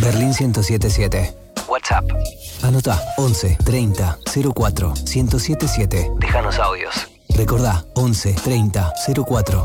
Berlín 1077. WhatsApp. Anota 11 30 04 1077. Déjanos audios. Recordá 11 30 04